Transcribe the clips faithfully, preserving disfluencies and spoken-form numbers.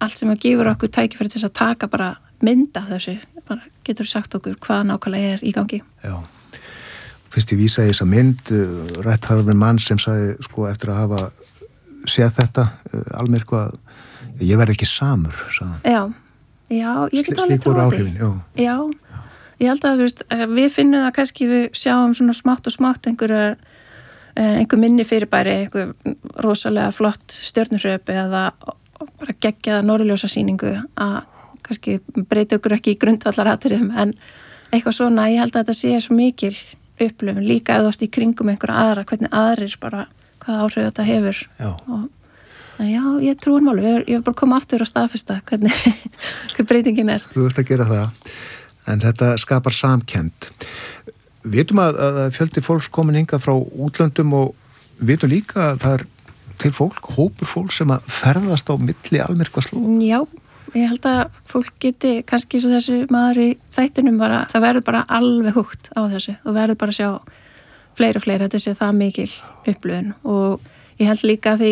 allt sem að gefur okkur tækifæri til þess að taka bara mynd af þessu, bara getur sagt okkur hvað nákvæmlega er í gangi. Já, fyrst ég vísa í þessa mynd, rætt hafa með mann sem sagði, sko, eftir að hafa séð þetta, almyrkva, ég verði ekki samur, sagði hann. Já, já, ég get alveg trúið því. Já. Já, ég held að, þú veist, við finnum það kannski, við sjáum svona smátt og smátt einhverjar einhver minni fyrirbæri, einhver rosalega flott stjörnuhröp eða bara geggjaða norðurljósa sýningu að kannski breyta okkur ekki í grundvallaratriðum, en eitthvað svona, ég held að þetta sé svo mikil upplifun, líka ef þú ert í kringum einhverja aðra, hvernig aðrir bara, hvað áhrif þetta hefur. Já. Og, en já, ég trúi hann máli, ég hef bara komið aftur að staðfesta hvernig hver breytingin er. Þú ert að gera það, en þetta skapar samkennd. Við vitum að, að fjöldi fólks komin hinga frá útlöndum og við vitum líka að það er til fólk, hópur fólk sem að ferðast á milli almyrkva slóð. Já, ég held að fólk geti, kannski svo þessu maður í þættinum bara, það verður bara alveg húgt á þessu og verður bara að sjá fleiri og fleiri, þetta sé það mikil upplifun og ég held líka að því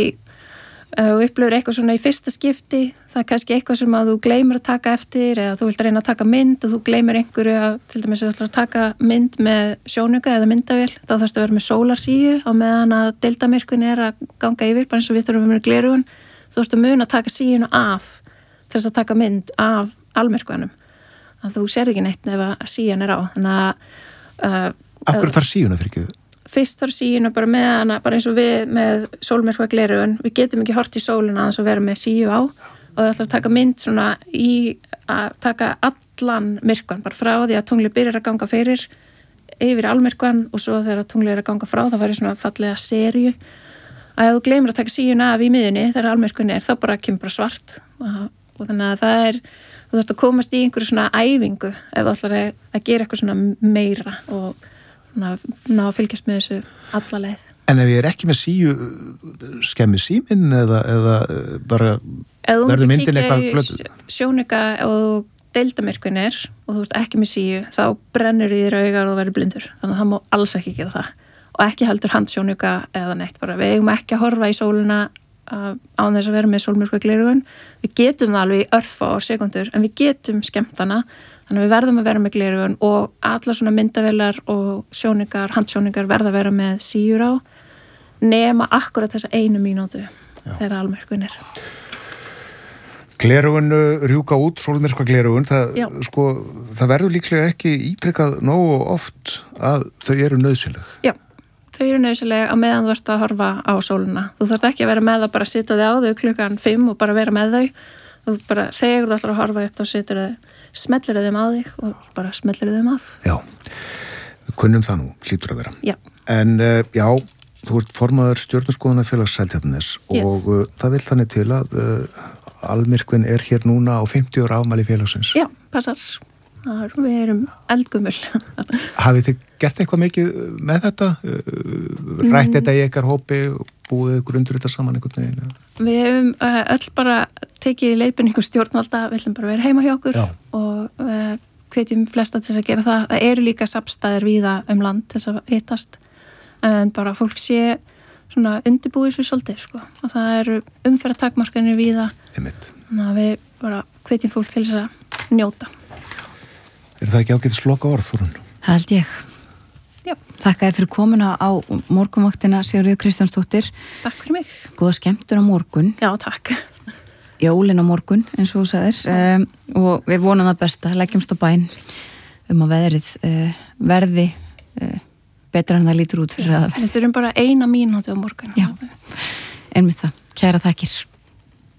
og upplifur eitthvað svona í fyrsta skipti, það er kannski eitthvað sem að þú gleymir að taka eftir eða þú vilt reyna að taka mynd og þú gleymir einhverju að til dæmis að þú vilt taka mynd með sjónauka eða myndavél, þá þarfst að vera með sólarsíu og meðan að deildarmyrkvin er að ganga yfir, bara eins og við þurfum með gleraugun, þú þarfst að muna að taka síuna af til þess að taka mynd af almyrkvanum, að þú sér ekki neitt ef að sían er á, þannig að uh, Af hverju þarf síuna fyrir ekki? Fyrst þarf síuna bara með hana, bara eins og við með sólmyrkva gleraugun, við getum ekki hort í sólina að vera með síu á og það ætlar að taka mynd svona í að taka allan myrkvan, bara frá því að tungli byrjar að ganga fyrir yfir almyrkvan og svo þegar tungli er að ganga frá, það væri svona fallega seríu að ef þú gleymir að taka síuna af í miðunni þegar almyrkvan er, þá bara kemur bara svart og, og þannig að það er, þú þarft að komast í einhverju svona æfingu ef þú ætlar að, að gera eitthvað svona meira og ná að fylgjast með þessu alla leið. En ef ég er ekki með síu skemmi síminn eða, eða bara verður myndin eitthvað glöð? Ef þú kíkja sjónauka og deildarmyrkvin er og þú ert ekki með síu, þá brennur í þér augar og verður blindur. Þannig að það má alls ekki gera það. Og ekki heldur handsjónauka eða neitt. Bara við eigum ekki að horfa í sólina uh, án þess að vera með sólmyrkva gleraugun. Við getum það alveg í örfa og sekundur, en við getum skemmt hana. Þannig að við verðum að vera með gleraugun og alla svona myndavélar og sjóningar, handsjóningar verða að vera með síur á nema akkurat þessa einu mínútu þegar almyrkvin er. Gleraugun rjúka út, sólmyrkva gleraugun, það, sko, það verður líklega ekki ítrekkað nógu oft að þau eru nauðsynleg. Já, þau eru nauðsynleg á meðan þú ert að horfa á sólina. Þú þarf ekki að vera með að bara sitja þig á þau klukkan fimm og bara vera með þau. Þú bara, þegar þú ætlar að horfa upp þá situr þau smellir þeim á þig og bara smellir þeim af. Já, við kunnum það nú, hlýtur að vera. Já. En uh, já, þú ert formaður stjörnuskoðunarfélags Seltjarnarness yes. og uh, það vil þannig til að uh, almyrkvin er hér núna á fimmtíu ára afmæli félagsins. Já, passar. Við erum eldgumul. Hafið þið gert eitthvað mikið með þetta? Rætt mm. þetta í ykkar hópi og búið ykkur undir þetta saman einhvern veginn? Við hefum uh, öll bara tekið leiðbeiningu stjórnvalda, við ætlum bara að vera heima hjá okkur Já. og uh, hvetjum flesta til þess að gera það. Það eru líka safnstæðir víða um land til þess að hittast, en bara fólk sé svona undirbúið svo svolítið, sko. Og það eru umferðartakmarkanir víða. Einmitt. Þannig að við bara hvetjum fólk til þess að njóta. Er það ekki ágætis loka orð, Þórunn? Það held ég. Já. Þakka þér fyrir komuna á morgunvaktina, Sigríður Kristjánsdóttir. Takk fyrir mig. Góða skemmtun á morgun. Já, takk. Jólin á morgun, eins og þú sagðir. Um, og við vonum það besta, leggjumst á bæn um að veðrið uh, verði uh, betra en það lítur út fyrir að Við þurfum bara eina mínútu á morgun. Já, einmitt það. Kæra þakkir.